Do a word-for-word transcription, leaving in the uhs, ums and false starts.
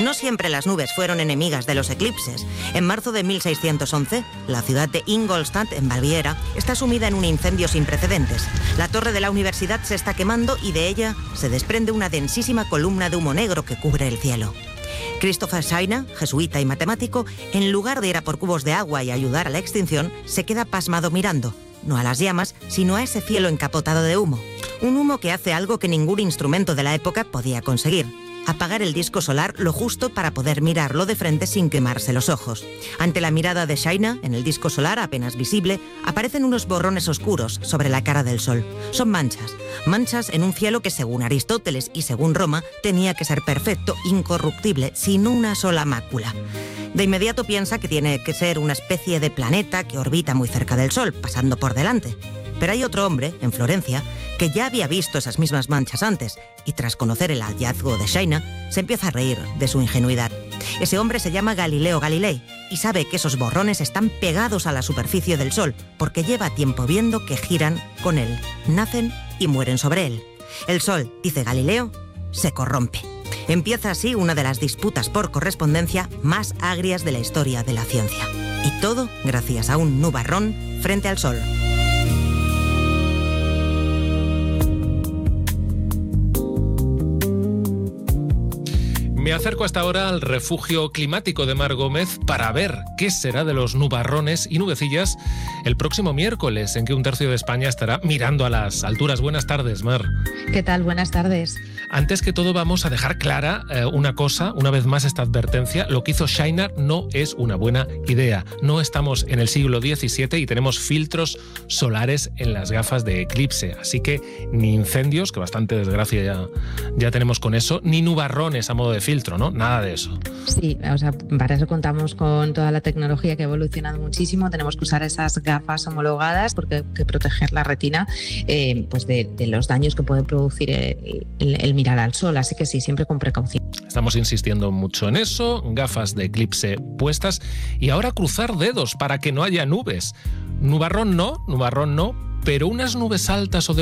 No siempre las nubes fueron enemigas de los eclipses. En marzo de mil seiscientos once, la ciudad de Ingolstadt, en Baviera, está sumida en un incendio sin precedentes. La torre de la universidad se está quemando y de ella se desprende una densísima columna de humo negro que cubre el cielo. Christopher Scheiner, jesuita y matemático, en lugar de ir a por cubos de agua y ayudar a la extinción, se queda pasmado mirando, no a las llamas, sino a ese cielo encapotado de humo. Un humo que hace algo que ningún instrumento de la época podía conseguir: apagar el disco solar lo justo para poder mirarlo de frente sin quemarse los ojos. Ante la mirada de Scheiner, en el disco solar apenas visible, aparecen unos borrones oscuros sobre la cara del Sol. Son manchas, manchas en un cielo que, según Aristóteles y según Roma, tenía que ser perfecto, incorruptible, sin una sola mácula. De inmediato piensa que tiene que ser una especie de planeta que orbita muy cerca del Sol, pasando por delante. Pero hay otro hombre, en Florencia, que ya había visto esas mismas manchas antes y tras conocer el hallazgo de Scheiner, se empieza a reír de su ingenuidad. Ese hombre se llama Galileo Galilei y sabe que esos borrones están pegados a la superficie del Sol porque lleva tiempo viendo que giran con él, nacen y mueren sobre él. El Sol, dice Galileo, se corrompe. Empieza así una de las disputas por correspondencia más agrias de la historia de la ciencia. Y todo gracias a un nubarrón frente al Sol. Me acerco hasta ahora al refugio climático de Mar Gómez para ver qué será de los nubarrones y nubecillas el próximo miércoles, en que un tercio de España estará mirando a las alturas. Buenas tardes, Mar. ¿Qué tal? Buenas tardes. Antes que todo vamos a dejar clara eh, una cosa, una vez más esta advertencia: lo que hizo Scheiner no es una buena idea. No estamos en el siglo diecisiete y tenemos filtros solares en las gafas de eclipse, así que ni incendios, que bastante desgracia ya, ya tenemos con eso, ni nubarrones a modo de filtro, ¿no? Nada de eso. Sí, o sea, para eso contamos con toda la tecnología que ha evolucionado muchísimo. Tenemos que usar esas gafas homologadas porque hay que proteger la retina eh, pues de, de los daños que puede producir el, el, el mirar al sol, así que sí, siempre con precaución. Estamos insistiendo mucho en eso, gafas de eclipse puestas y ahora cruzar dedos para que no haya nubes. Nubarrón no, nubarrón no, pero unas nubes altas o de